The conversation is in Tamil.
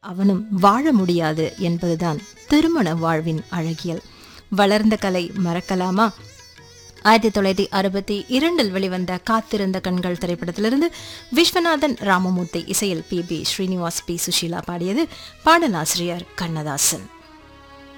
அவனும் வாழ முடியாது என்பதுதான் திருமண வாழ்வின் அழகியல். வளர்ந்த கலை மறக்கலாமா? 1962 வெளிவந்த காத்திருந்த கண்கள் திரைப்படத்திலிருந்து விஸ்வநாதன் ராமமூர்த்தி இசையில் B. B. Srinivas, B. Sushila பாடியது. பாடலாசிரியர் கண்ணதாசன்.